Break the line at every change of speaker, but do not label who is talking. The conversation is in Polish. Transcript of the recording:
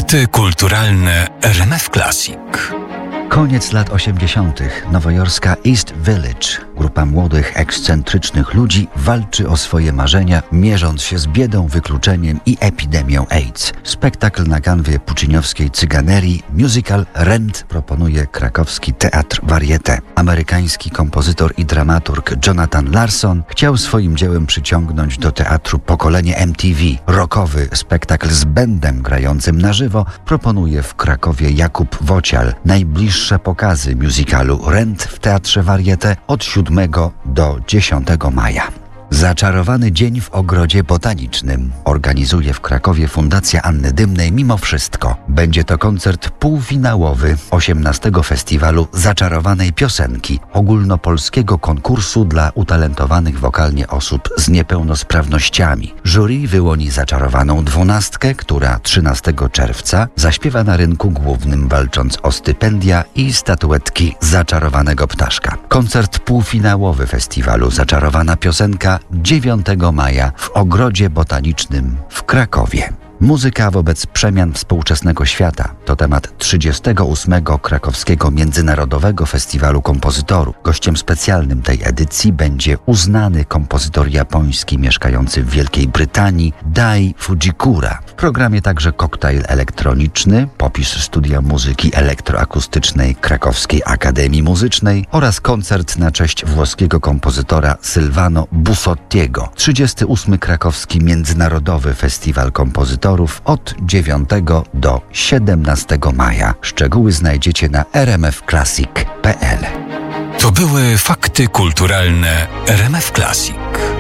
Fakty kulturalne RMF Classic.
Koniec lat 80. nowojorska East Village. Grupa młodych, ekscentrycznych ludzi walczy o swoje marzenia, mierząc się z biedą, wykluczeniem i epidemią AIDS. Spektakl na kanwie pucciniowskiej cyganerii, musical Rent proponuje krakowski Teatr Varieté. Amerykański kompozytor i dramaturg Jonathan Larson chciał swoim dziełem przyciągnąć do teatru pokolenie MTV. Rockowy spektakl z bandem grającym na żywo proponuje w Krakowie Jakub Wocial. Najbliższe pokazy musicalu Rent w Teatrze Varieté od 7 do 10 maja. Zaczarowany dzień w ogrodzie botanicznym organizuje w Krakowie Fundacja Anny Dymnej Mimo Wszystko. Będzie to koncert półfinałowy 18. Festiwalu Zaczarowanej Piosenki, ogólnopolskiego konkursu dla utalentowanych wokalnie osób z niepełnosprawnościami. Jury wyłoni zaczarowaną 12, która 13 czerwca zaśpiewa na rynku głównym, walcząc o stypendia i statuetki Zaczarowanego Ptaszka. Koncert półfinałowy festiwalu Zaczarowana Piosenka 9 maja w Ogrodzie Botanicznym w Krakowie. Muzyka wobec przemian współczesnego świata to temat 38. Krakowskiego Międzynarodowego Festiwalu Kompozytorów. Gościem specjalnym tej edycji będzie uznany kompozytor japoński mieszkający w Wielkiej Brytanii Dai Fujikura. W programie także koktajl elektroniczny, popis studia muzyki elektroakustycznej Krakowskiej Akademii Muzycznej oraz koncert na cześć włoskiego kompozytora Silvano Busottiego. 38. Krakowski Międzynarodowy Festiwal Kompozytorów od 9 do 17 maja. Szczegóły znajdziecie na rmfclassic.pl.
To były fakty kulturalne RMF Classic.